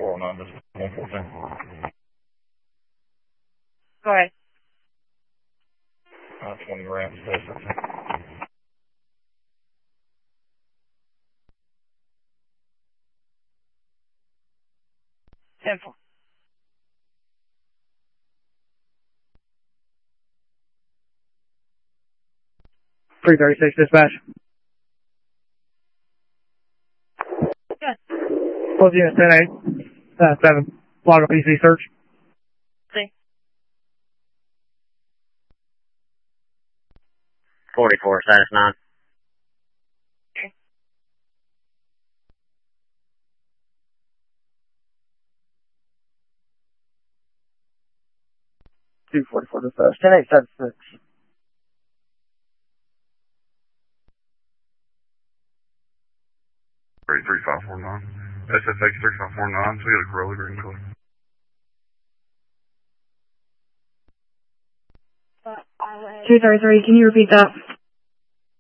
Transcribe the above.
409, this is 114. Go ahead. 20 ramps, distance. 10-4. Three 36 dispatch. Good. Close unit 10-8. 7. Log a PC search. See. 44, status 9. Okay. Two 44 dispatch. 10-8, 7-6. 3549. SFX 3549, so we got a Corolla green color. 233, can you repeat that?